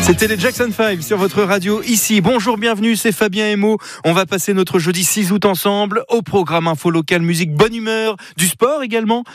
C'était les Jackson 5 sur votre radio ici. Bonjour, bienvenue, c'est Fabien Emo. On va passer notre jeudi 6 août ensemble au programme info local, musique, bonne humeur, du sport également.